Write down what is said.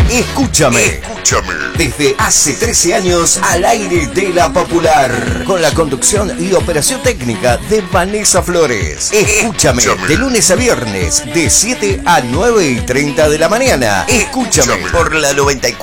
Escúchame. Desde hace 13 años al aire de La Popular. Con la conducción y operación técnica de Vanessa Flores. Escúchame. De lunes a viernes, de 7 a 9:30 de la mañana. Escúchame por la 94.